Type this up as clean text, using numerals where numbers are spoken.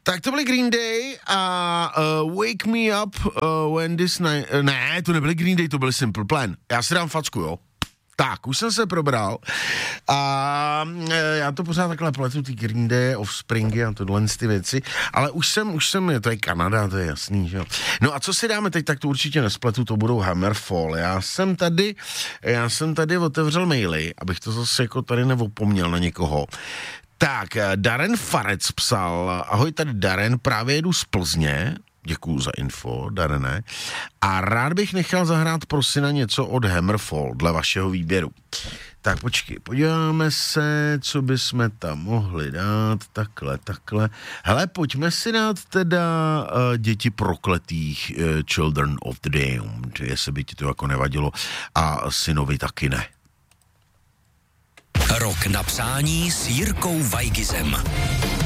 Tak to byly Green Day a Wake Me Up When This Night... Ne, to nebyly Green Day, to byly Simple Plan. Já si dám facku, jo? Tak, už jsem se probral a já to pořád takhle pletu, ty Green Day, Offspringy a tohle ty věci, ale už jsem, to je Kanada, to je jasný, že jo. No a co si dáme teď, tak to určitě nespletu, to budou Hammerfall. Já jsem tady otevřel maily, abych to zase jako tady neopomněl na někoho. Tak, Darren Farec psal, ahoj, tady Darren, právě jedu z Plzně, děkuju za info, Darene, a rád bych nechal zahrát pro syna něco od Hammerfall, dle vašeho výběru. Tak počkej, podíváme se, co bychom tam mohli dát, takhle. Hele, pojďme si dát teda Děti prokletých, Children of the Damned, jestli by ti to jako nevadilo, a synovi taky ne. Rok na přání s Jirkou Weigizem.